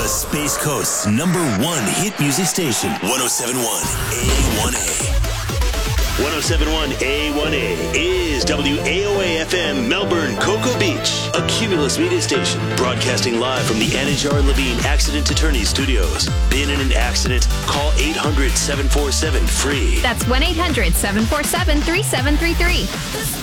The Space Coast's #1 hit music station, 1071 A1A. 1071 A1A is WAOA-FM Melbourne, Cocoa Beach, a Cumulus media station, broadcasting live from the Anajar Levine Accident Attorney Studios. Been in an accident? Call 800-747-FREE. That's 1-800-747-3733.